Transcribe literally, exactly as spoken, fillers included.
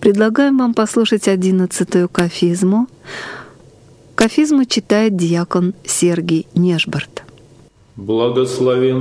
Предлагаем вам послушать одиннадцатую кафизму. Кафизму читает диакон Сергий Нежбарт. Благословен